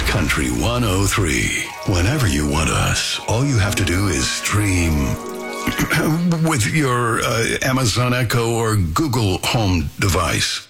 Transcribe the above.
Country 103. Whenever you want us, all you have to do is stream with your Amazon Echo or Google Home device.